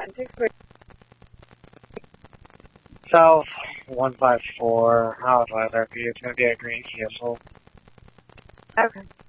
South 154, Howard Weather, view 28 Green Castle. Okay.